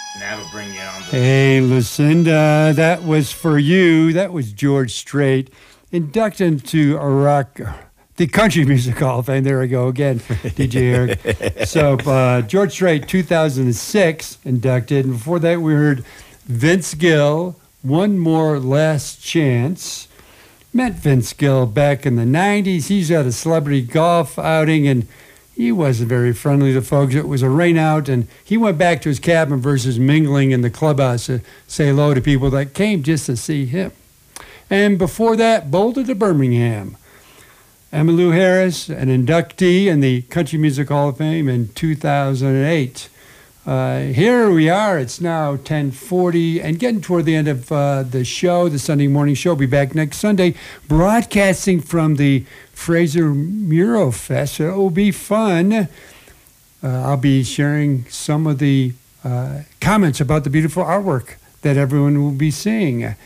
And that'll bring you on. Hey, Lucinda, that was for you. That was George Strait, inducted into the Country Music Hall of Fame. There we go again, DJ Eric. So George Strait, 2006, inducted. And before that, we heard Vince Gill, One More Last Chance. Met Vince Gill back in the 90s. He's at a celebrity golf outing, and he wasn't very friendly to folks. It was a rain out, and he went back to his cabin versus mingling in the clubhouse to say hello to people that came just to see him. And before that, Boulder to Birmingham. Emmylou Harris, an inductee in the Country Music Hall of Fame in 2008. Here we are. It's now 10:40 and getting toward the end of the show, the Sunday morning show. We'll be back next Sunday, broadcasting from the Fraser Mural Fest. It will be fun. I'll be sharing some of the comments about the beautiful artwork that everyone will be seeing.